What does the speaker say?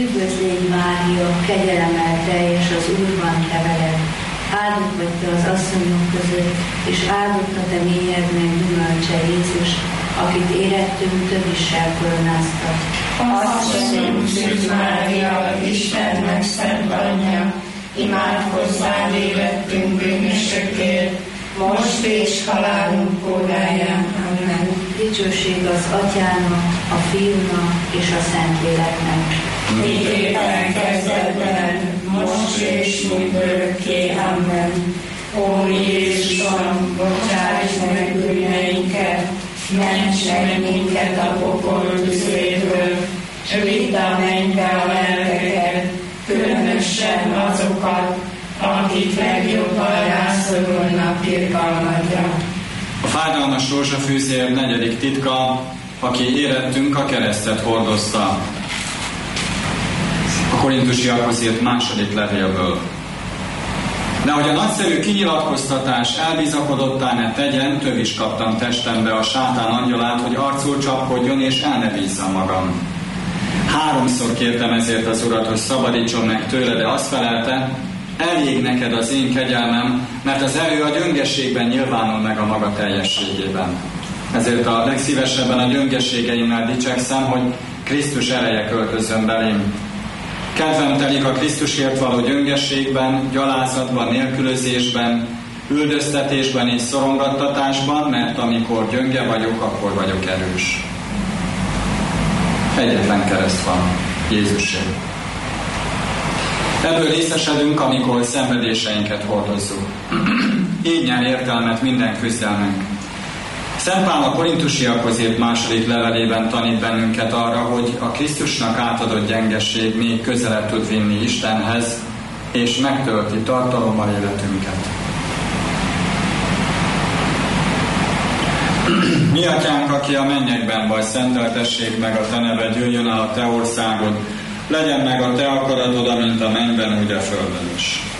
Üdvözlégy Mária, kegyelemmel teljes, az Úr van te veled. Áldott vagy te az asszonyok között, és áldott a te mélyednek gyümölcse Jézus, akit érettünk többissel koronáztat. Asszonyunk, Szűz Mária, Istennek szent anyja, imádkozzál érettünk bűnösökért, most és halálunk óráján. Amen. Dicsőség az Atyának, a Fiúnak és a Szentléleknek. Miképpen kezdetben, most és mindörökké. Amen. Ó Jézusom, bocsáss meg bűneinket, ments meg minket a pokol tüzéből, s vidd a mennybe a lelkeket, különösen azokat, akik legjobban rászorulnak irgalmadra. A fájdalmas rózsafűzér 4. titka, aki érettünk, a keresztet hordozta. A Korintusiakhoz írt 2. levélből. De hogy a nagyszerű kinyilatkoztatás elbizakodottá ne tegyen, több is kaptam testembe a sátán angyalát, hogy arcul csapkodjon és el ne bízzam magam. 3-szor kértem ezért az Urat, hogy szabadítson meg tőle, de azt felelte, elég neked az én kegyelmem, mert az erő a gyöngeségben nyilvánul meg a maga teljességében. Ezért a legszívesebben a gyöngeségeimmel dicsekszem, hogy Krisztus ereje költözön belém. Kedvem telik a Krisztusért való gyöngeségben, gyalázatban, nélkülözésben, üldöztetésben és szorongattatásban, mert amikor gyönge vagyok, akkor vagyok erős. Egyetlen kereszt van, Jézusé. Ebből részesedünk, amikor szenvedéseinket hordozzuk. Így nyer értelmet minden küzdelmünk. Szent Pál a Korintusiakhoz írt 2. levelében tanít bennünket arra, hogy a Krisztusnak átadott gyengeség még közelebb tud vinni Istenhez, és megtölti tartalommal életünket. Mi atyánk, aki a mennyekben vagy, szenteltessék meg a te neved, jöjjön el a te országod, legyen meg a te akaratod, amint a mennyben, úgy a földön is.